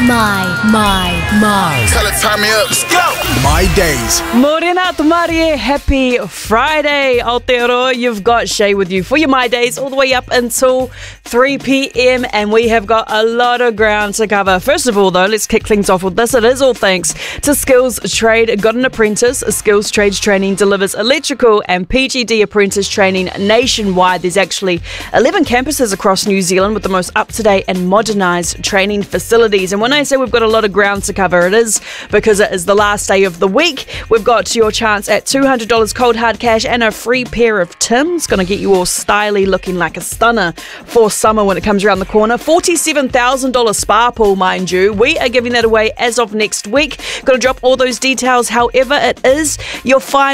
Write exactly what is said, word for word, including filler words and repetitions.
My, my, my. Tell it, turn me up. Let's go. My days. Morena Tumarie, happy Friday, Aotearoa. You've got Shay with you for your My Days all the way up until three p.m. and we have got a lot of ground to cover. First of all, though, let's kick things off with this. It is all thanks to Skills Trade. Got an apprentice? Skills Trades Training delivers electrical and P G D apprentice training nationwide. There's actually eleven campuses across New Zealand with the most up-to-date and modernised training facilities. And when I say we've got a lot of ground to cover, it is because it is the last day of the week. We've got your chance at two hundred dollars cold hard cash and a free pair of Tim's. Going to get you all styly, looking like a stunner for summer when it comes around the corner. forty-seven thousand dollars spa pool, mind you. We are giving that away as of next week. Going to drop all those details. However it is, you'll find